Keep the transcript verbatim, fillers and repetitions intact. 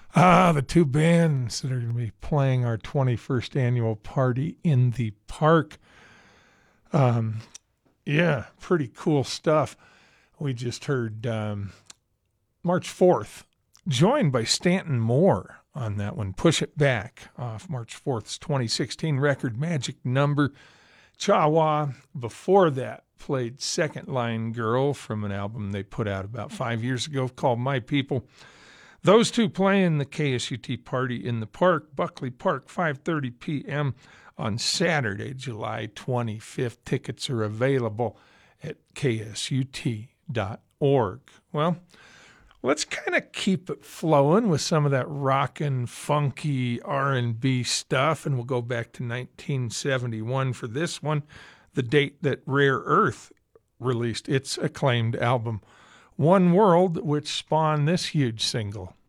Ah, the two bands that are going to be playing our twenty-first annual party in the park. Um, yeah, pretty cool stuff. We just heard um, March fourth, joined by Stanton Moore on that one. Push It Back off March fourth's twenty sixteen record Magic Number. Chawa, before that, played Second Line Girl from an album they put out about five years ago called My People. Those two playing the K S U T party in the park, Buckley Park, five thirty p.m. on Saturday, July twenty-fifth. Tickets are available at k s u t dot org. Well, let's kind of keep it flowing with some of that rockin', funky R and B stuff, and we'll go back to nineteen seventy-one for this one, the date that Rare Earth released its acclaimed album, One World, which spawned this huge single.